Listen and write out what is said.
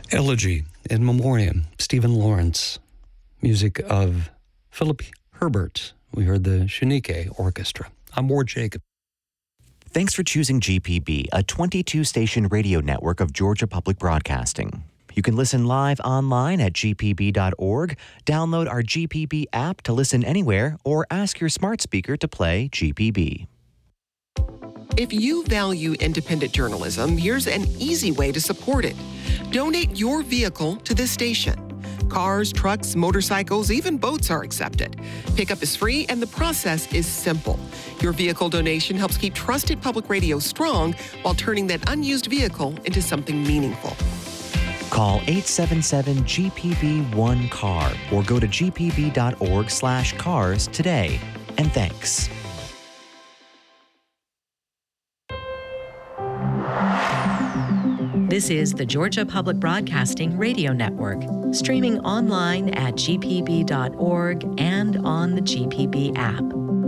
Elegy in Memoriam, Stephen Lawrence. Music of Philip Herbert. We heard the Shanike Orchestra. I'm Ward Jacob. Thanks for choosing GPB, a 22-station radio network of Georgia Public Broadcasting. You can listen live online at gpb.org, download our GPB app to listen anywhere, or ask your smart speaker to play GPB. If you value independent journalism, here's an easy way to support it. Donate your vehicle to this station. Cars, trucks, motorcycles, even boats are accepted. Pickup is free and the process is simple. Your vehicle donation helps keep trusted public radio strong while turning that unused vehicle into something meaningful. Call 877-GPB-1-CAR or go to gpb.org/cars today. And thanks. This is the Georgia Public Broadcasting Radio Network, streaming online at gpb.org and on the GPB app.